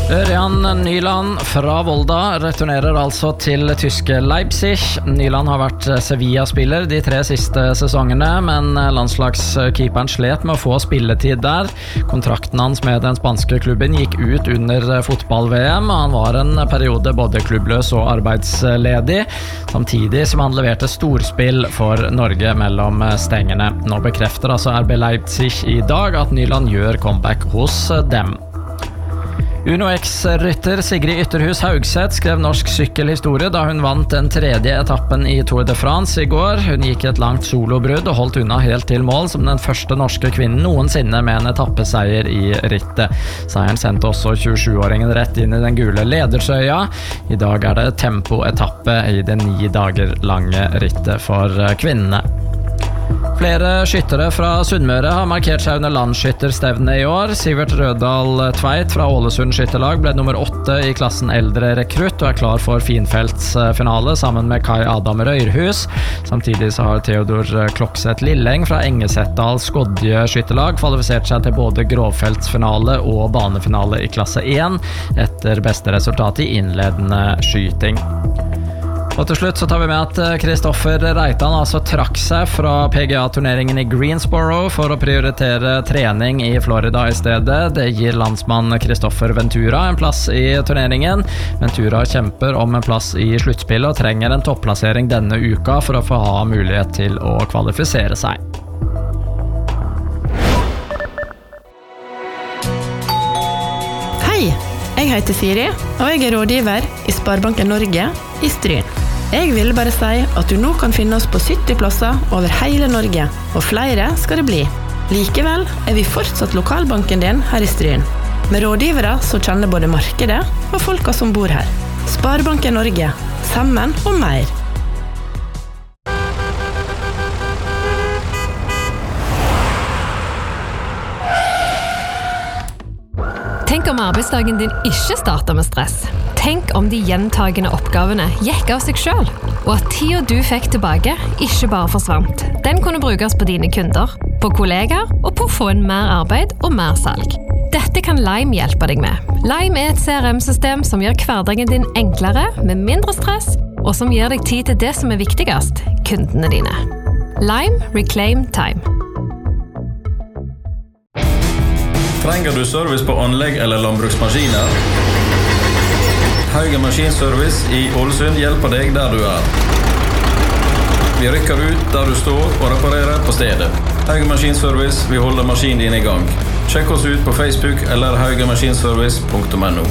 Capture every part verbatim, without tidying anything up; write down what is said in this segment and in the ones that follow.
Ørjan Nyland fra Volda returnerer altså til tyske Leipzig. Nyland har vært Sevilla-spiller de tre siste sesongene, men landslagskeeperen slet med å få spilletid der. Kontrakten hans med den spanske klubben gikk ut under fotball-V M, og han var en periode både klubbløs og arbeidsledig, samtidig som han leverte storspill for Norge mellom stengene. Nå bekrefter altså R B Leipzig i dag at Nyland gjør comeback hos dem. Uno X-rytter Sigrid Ytterhus Haugseth skrev norsk sykkelhistorie da hun vant den tredje etappen i Tour de France i går. Hun gikk et langt solobrudd og holdt unna helt til mål som den første norske kvinnen noensinne med en etappeseier i rittet. Seieren sendte også tjuesjuåringen rett inn i den gule ledersøya. I dag er det tempoetappe i det ni dager lange rittet for kvinnene. Flere skyttere fra Sunnmøre har markert seg under landsskytterstevne i år. Sivert Rødal Tveit fra Ålesund skytterlag ble nummer åtte i klassen eldre rekrutt og er klar for finfeltsfinale sammen med Kai Adam Røyrhus. Samtidig så har Theodor Klokseth Lilleng fra Engesetdal Skodje skytterlag kvalifisert seg til både grovfeltsfinale og banefinale i klasse én etter beste resultat i innledende skyting. Og til slutt så tar vi med at Kristoffer Reitan altså trakk seg fra P G A-turneringen i Greensboro for å prioritere trening i Florida i stedet. Det gir landsmann Kristoffer Ventura en plass i turneringen. Ventura kjemper om en plass i sluttspillet og trenger en topplassering denne uka for å få ha mulighet til å kvalifisere seg. Hei, jeg heter Siri, og jeg er rådgiver i Sparebanken Norge i Stryn. Jeg vil bare si at du nå kan finne oss på sytti plasser over hele Norge, og flere skal det bli. Likevel er vi fortsatt lokalbanken din her i Stryn, med rådgivere som kjenner både markedet og folka som bor her. Sparebanken Norge, sammen og mer. Tenk om arbeidsdagen din ikke starter med stress. Tenk om de gjentagende oppgavene gikk av seg selv, og at tida du fikk tilbake ikke bare forsvant. Den kunne brukes på dine kunder, på kollegaer og på å få en mer arbeid og mer salg. Dette kan Lime hjelpe deg med. Lime er et C R M-system som gjør hverdagen din enklere, med mindre stress, og som gir deg tid til det som er viktigst, kundene dine. Lime Reclaim Time. Trenger du service på anlegg eller landbruksmaskiner? Haugen Maskinservice i Ålesund hjelper deg der du er. Vi rykker ut der du står og reparerer på stedet. Haugen Maskinservice, vi holder maskinen din i gang. Sjekk oss ut på Facebook eller haugenmaskinservice punktum no.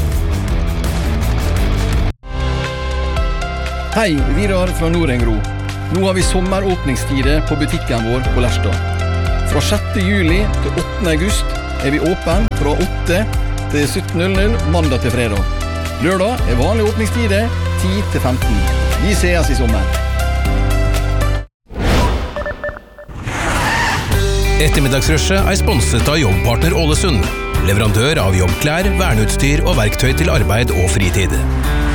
Hei, Vidar fra Nordengro. Nå har vi sommeråpningstider på butikken vår på Lerstad. Fra sjette juli til åttende august er vi åpen fra åtte til sytten null null mandag til fredag. Lørdag er vanlig åpningstider ti til femten. Vi ses i sommer. Ettermiddagsrushet er sponset av Jobbpartner Ålesund. Leverandør av jobbklær, verneutstyr og verktøy til arbeid og fritid.